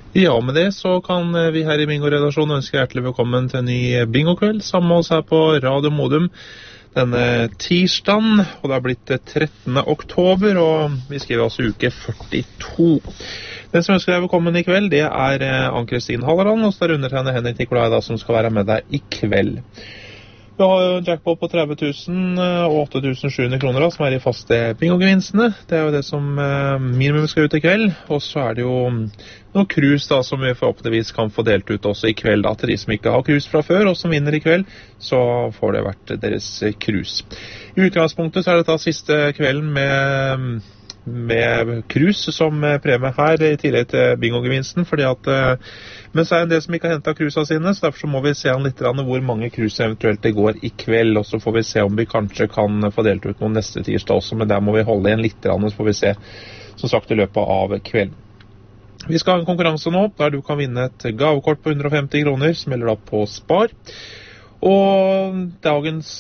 Ja, med det så kan vi her i Bingo-redaksjonen ønske hjertelig velkommen til en ny Bingo-kveld sammen med oss her på Radio Modum denne tirsdagen, og det har blitt 13. oktober, og vi skriver altså uke 42. Den som ønsker deg velkommen i kveld, det er Ann-Kristin Halleland, og så er undertegnet Henrik Nikolai da, som skal være med deg i kveld. Vi har jo jackpot på 30 000 og 8.700 kroner da, som er i faste bingo-gevinstene. Det er jo det som minimum skal ut i kveld. Og så er det jo noen krus da, som vi forhåpentligvis kan få delt ut også i kveld da, til de som ikke har krus fra før, og som vinner i kveld, så får det vært deres krus. I utgangspunktet så er dette siste kvelden med krus som premie her, i tillegg til bingo-gevinsten, fordi at men så er det en del som ikke har hentet krusa sine, så derfor så må vi se an litt hvor mange krus eventuelt det går i kveld, og så får vi se om vi kanskje kan få delt ut noen neste tirsdag også, men der må vi holde igjen litt, så får vi se, som sagt, i løpet av kvelden. Vi skal ha en konkurranse nå, der du kan vinne et gavekort på 150 kroner, som gjelder da på Spar, og dagens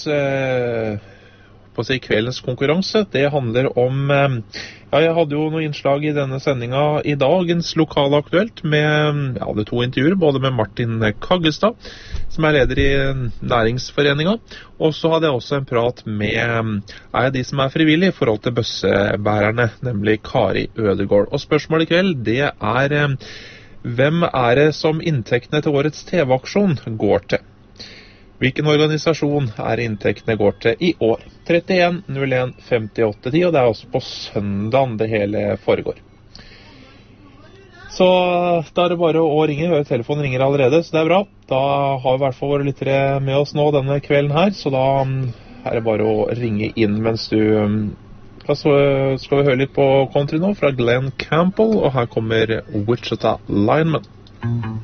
kveldens konkurranse, det handler om jeg hadde jo noen innslag i denne sendinga i dagens lokale aktuelt med, det 2 intervjuer, både med Martin Kaggestad, som er leder i næringsforeninga, og så hadde jeg også en prat med de som er frivillige i forhold til bøssebærerne, nemlig Kari Ødegård. Og spørsmålet i kveld, det er hvem er det som inntektene til årets TV-aksjon går til? Hvilken organisasjon er inntektene går til i år? 31 01 58 10, og det er også på søndagen det hele foregår. Så da er det bare å ringe. Telefonen ringer allerede, så det er bra. Da har vi i hvert fall våre lyttere med oss nå denne kvelden her, så da er det bare å ringe inn mens du... Da skal vi høre litt på country nå fra Glenn Campbell, og her kommer Wichita Lineman.